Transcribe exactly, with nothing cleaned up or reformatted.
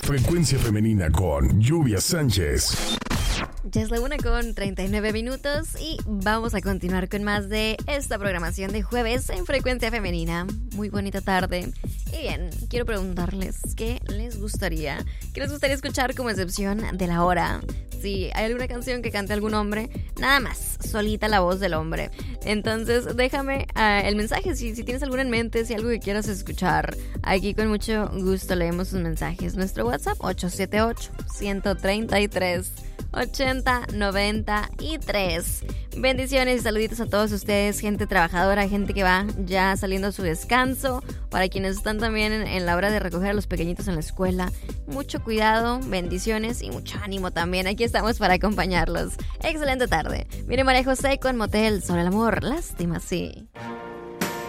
Frecuencia Femenina con Lluvia Sánchez. Ya es la una con treinta y nueve minutos y vamos a continuar con más de esta programación de jueves en Frecuencia Femenina. Muy bonita tarde. Y bien, quiero preguntarles qué les gustaría, qué les gustaría escuchar como excepción de la hora. Si hay alguna canción que cante algún hombre, nada más, solita la voz del hombre. Entonces déjame uh, el mensaje, si, si tienes alguna en mente, si algo que quieras escuchar. Aquí con mucho gusto leemos sus mensajes. Nuestro WhatsApp ocho siete ocho, uno tres tres, ochenta noventa y tres. Bendiciones y saluditos a todos ustedes, gente trabajadora, gente que va ya saliendo a su descanso. Para quienes están también en, en la hora de recoger a los pequeñitos en la escuela, mucho cuidado, bendiciones y mucho ánimo también. Aquí estamos para acompañarlos. Excelente tarde. Mire, María José con Motel sobre el amor. Lástima, sí.